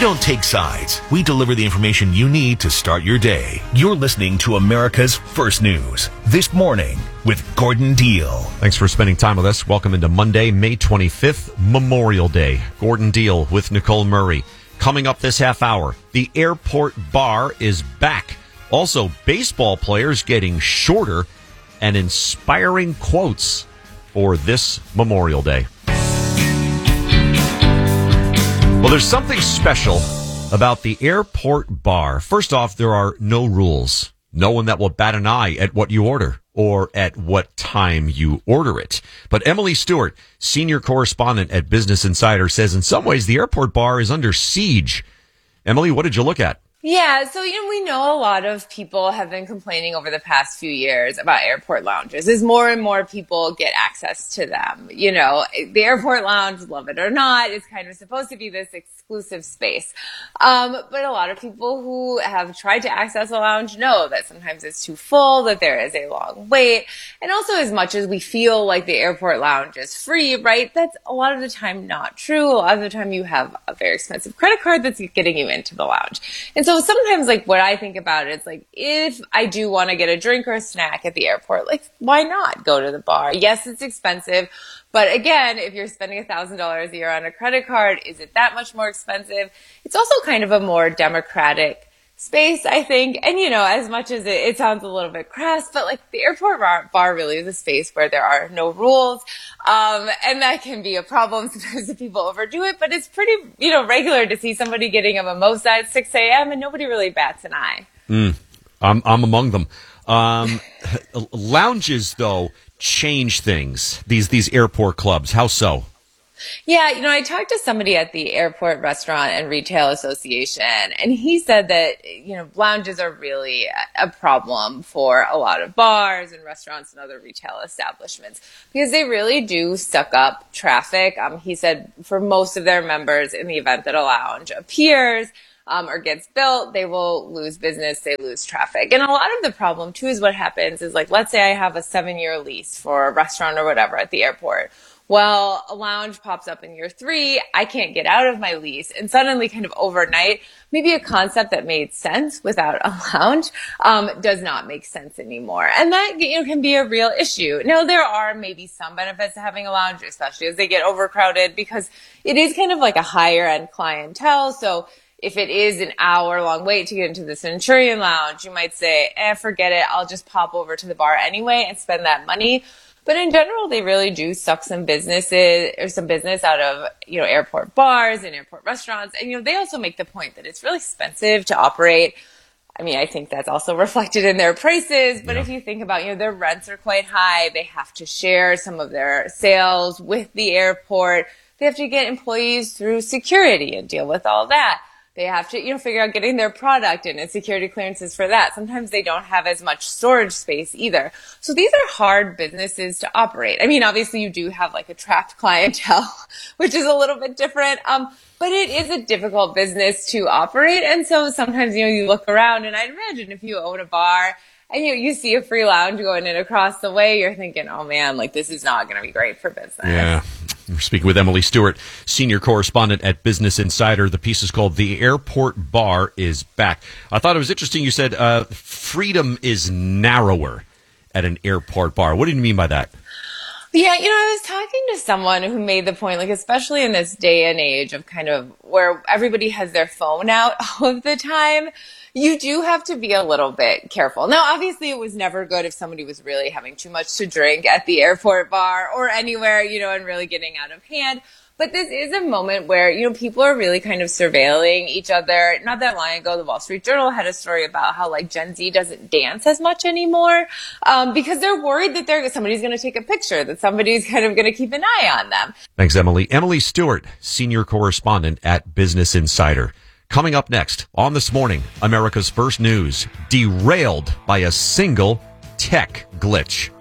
don't take sides. We deliver the information you need to start your day. You're listening to America's First News. This morning with Gordon Deal. Thanks for spending time with us. Welcome into Monday, May 25th, Memorial Day. Gordon Deal with Nicole Murray. Coming up this half hour, the airport bar is back. Also, baseball players getting shorter and inspiring quotes for this Memorial Day. Well, there's something special about the airport bar. First off, there are no rules. No one that will bat an eye at what you order or at what time you order it. But Emily Stewart, senior correspondent at Business Insider, says in some ways the airport bar is under siege. Emily, what did you look at? Yeah, so, we know a lot of people have been complaining over the past few years about airport lounges as more and more people get access to them. The airport lounge, love it or not, is kind of supposed to be this exclusive space. But a lot of people who have tried to access a lounge know that sometimes it's too full, that there is a long wait. And also, as much as we feel like the airport lounge is free, right, that's a lot of the time not true. A lot of the time you have a very expensive credit card that's getting you into the lounge. And so sometimes, what I think about it is, if I do want to get a drink or a snack at the airport, why not go to the bar? Yes, it's expensive. But again, if you're spending $1,000 a year on a credit card, is it that much more expensive? It's also kind of a more democratic space, I think. And, as much as it sounds a little bit crass, but the airport bar really is a space where there are no rules. And that can be a problem sometimes if people overdo it, but it's pretty, regular to see somebody getting a mimosa at 6 a.m. and nobody really bats an eye. I'm among them. Lounges, though, change things. These airport clubs. How so? Yeah, I talked to somebody at the Airport Restaurant and Retail Association, and he said that, lounges are really a problem for a lot of bars and restaurants and other retail establishments because they really do suck up traffic. He said for most of their members, in the event that a lounge appears or gets built, they will lose business, they lose traffic. And a lot of the problem, too, is what happens is, let's say I have a 7-year lease for a restaurant or whatever at the airport. Well, a lounge pops up in year 3, I can't get out of my lease, and suddenly kind of overnight, maybe a concept that made sense without a lounge does not make sense anymore. And that can be a real issue. Now, there are maybe some benefits to having a lounge, especially as they get overcrowded, because it is kind of like a higher end clientele. So if it is an hour-long wait to get into the Centurion Lounge, you might say, forget it, I'll just pop over to the bar anyway and spend that money. But in general, they really do suck some business out of, airport bars and airport restaurants. And, they also make the point that it's really expensive to operate. I mean, I think that's also reflected in their prices. But if you think about, their rents are quite high. They have to share some of their sales with the airport. They have to get employees through security and deal with all that. They have to, figure out getting their product in and security clearances for that. Sometimes they don't have as much storage space either. So these are hard businesses to operate. I mean, obviously you do have a trapped clientele, which is a little bit different. But it is a difficult business to operate. And so sometimes, you look around and I'd imagine if you own a bar and you see a free lounge going in across the way, you're thinking, oh man, this is not going to be great for business. Yeah. We're speaking with Emily Stewart, senior correspondent at Business Insider. The piece is called "The Airport Bar is Back." I thought it was interesting. You said freedom is narrower at an airport bar. What do you mean by that? Yeah, I was talking to someone who made the point, especially in this day and age of kind of where everybody has their phone out all of the time, you do have to be a little bit careful. Now, obviously, it was never good if somebody was really having too much to drink at the airport bar or anywhere, and really getting out of hand. But this is a moment where, people are really kind of surveilling each other. Not that long ago, the Wall Street Journal had a story about how Gen Z doesn't dance as much anymore because they're worried that somebody's going to take a picture, that somebody's kind of going to keep an eye on them. Thanks, Emily. Emily Stewart, senior correspondent at Business Insider. Coming up next on This Morning, America's First News, derailed by a single tech glitch.